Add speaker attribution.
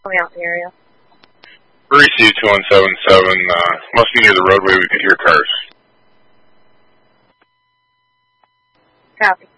Speaker 1: Coming out in the area.
Speaker 2: Greasy 2177, must be near the roadway, we could hear cars.
Speaker 1: Copy.